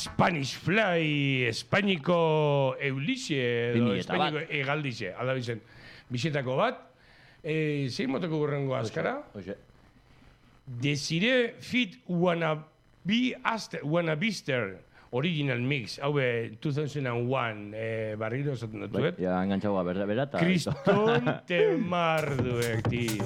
Spanish Fly, Espainiko Eulise, edo Espainiko Egaldize, alabizen, bisetako bat. Zein motoko gurrengo azkara? Desire Fit Wannabister Original Mix, hau 2001, barriro esaten dut, Ja, engantzagua, berata. Kriston Temarduek, tío.